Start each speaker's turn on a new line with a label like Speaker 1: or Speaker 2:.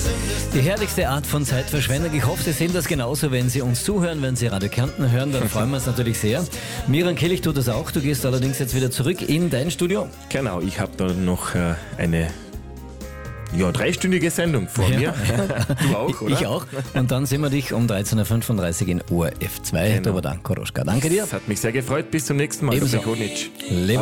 Speaker 1: Die herrlichste Art von Zeitverschwendung. Ich hoffe, Sie sehen das genauso, wenn Sie uns zuhören, wenn Sie Radio Kärnten hören, dann freuen wir uns natürlich sehr. Miran Killich tut das auch. Du gehst allerdings jetzt wieder zurück in dein Studio.
Speaker 2: Genau, ich habe da noch eine 3-stündige Sendung vor mir. Du auch, oder?
Speaker 1: Ich auch. Und dann sehen wir dich um 13.35 Uhr in ORF 2.
Speaker 2: Genau.
Speaker 1: Dobar dan, Koroschka. Danke dir.
Speaker 2: Das hat mich sehr gefreut. Bis zum nächsten Mal.
Speaker 1: Ebenso.
Speaker 2: Konic.